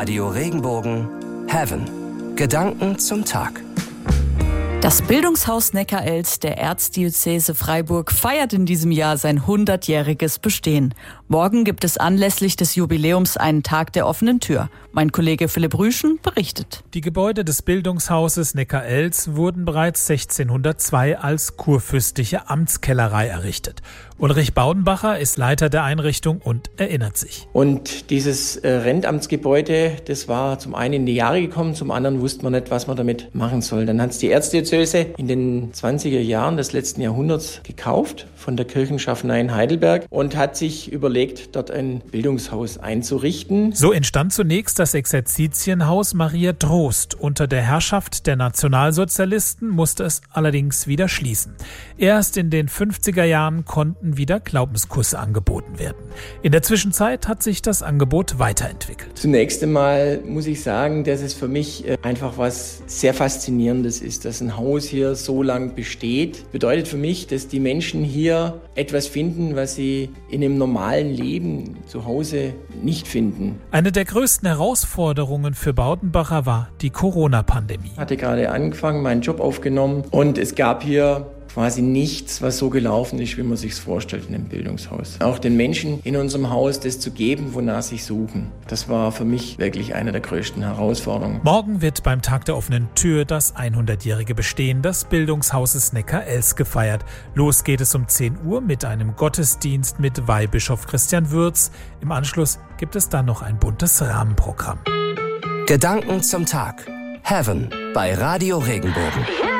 Radio Regenbogen Heaven. Gedanken zum Tag. Das Bildungshaus Neckarelz der Erzdiözese Freiburg feiert in diesem Jahr sein 100-jähriges Bestehen. Morgen gibt es anlässlich des Jubiläums einen Tag der offenen Tür. Mein Kollege Philipp Rüschen berichtet. Die Gebäude des Bildungshauses Neckarelz wurden bereits 1602 als kurfürstliche Amtskellerei errichtet. Ulrich Baudenbacher ist Leiter der Einrichtung und erinnert sich. Und dieses Rentamtsgebäude, das war zum einen in die Jahre gekommen, zum anderen wusste man nicht, was man damit machen soll. Dann hat es die Erzdiözese in den 20er Jahren des letzten Jahrhunderts gekauft von der Kirchenschaffenei in Heidelberg und hat sich überlegt, dort ein Bildungshaus einzurichten. So entstand zunächst das Exerzitienhaus Maria Trost. Unter der Herrschaft der Nationalsozialisten musste es allerdings wieder schließen. Erst in den 50er Jahren konnten wieder Glaubenskurse angeboten werden. In der Zwischenzeit hat sich das Angebot weiterentwickelt. Zunächst einmal muss ich sagen, dass es für mich einfach was sehr Faszinierendes ist, dass ein Haus hier so lang besteht. Bedeutet für mich, dass die Menschen hier etwas finden, was sie in einem normalen Leben zu Hause nicht finden. Eine der größten Herausforderungen für Baudenbacher war die Corona-Pandemie. Ich hatte gerade angefangen, meinen Job aufgenommen und es gab hier quasi nichts, was so gelaufen ist, wie man sich es vorstellt in einem Bildungshaus. Auch den Menschen in unserem Haus das zu geben, wonach sie suchen. Das war für mich wirklich eine der größten Herausforderungen. Morgen wird beim Tag der offenen Tür das 100-jährige Bestehen des Bildungshauses Neckarelz gefeiert. Los geht es um 10 Uhr mit einem Gottesdienst mit Weihbischof Christian Würz. Im Anschluss gibt es dann noch ein buntes Rahmenprogramm. Gedanken zum Tag. Heaven bei Radio Regenbogen.